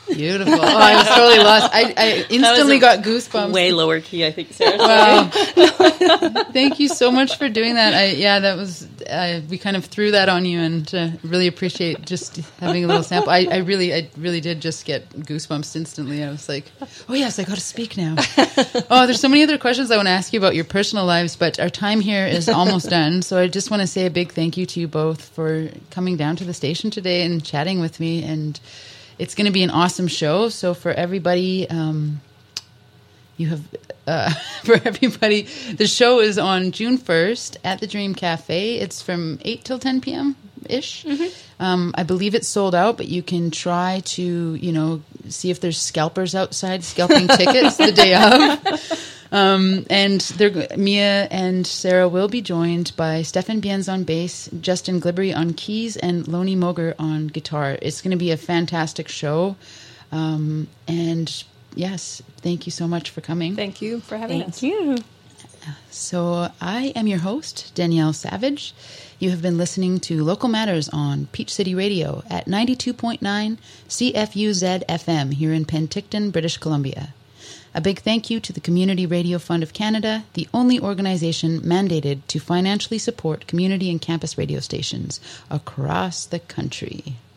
Beautiful. Oh, I was totally lost. I instantly got goosebumps. Way lower key, I think, Sarah. Wow. Thank you so much for doing that. That was, we kind of threw that on you, and really appreciate just having a little sample. I really did just get goosebumps instantly. I was like, oh yes, I got to speak now. Oh, there's so many other questions I want to ask you about your personal lives, but our time here is almost done. So I just want to say a big thank you to you both for coming down to the station today and chatting with me. And it's going to be an awesome show. So for everybody, the show is on June 1st at the Dream Cafe. It's from 8 till 10 p.m.-ish. Mm-hmm. I believe it's sold out, but you can try to, see if there's scalpers outside scalping tickets the day of. And Mia and Sarah will be joined by Stefan Bienz on bass, Justin Glibbery on keys, and Lonnie Moger on guitar. It's going to be a fantastic show. And yes, thank you so much for coming. Thank you for having us. Thank you. So I am your host, Danielle Savage. You have been listening to Local Matters on Peach City Radio at 92.9 CFUZ FM here in Penticton, British Columbia. A big thank you to the Community Radio Fund of Canada, the only organization mandated to financially support community and campus radio stations across the country.